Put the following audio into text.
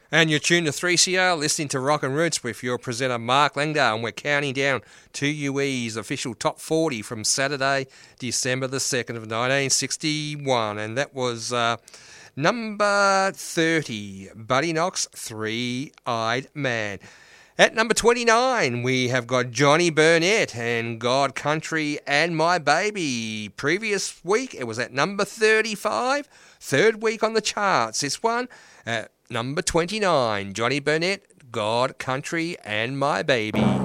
And you're tuned to 3CR, listening to Rock and Roots with your presenter Mark Langdale, and we're counting down to UE's official top 40 from Saturday, December the 2nd of 1961, and that was number 30, Buddy Knox, Three-Eyed Man. At number 29, we have got Johnny Burnett and God, Country and My Baby. Previous week, it was at number 35, third week on the charts. This one at number 29, Johnny Burnett, God, Country and My Baby.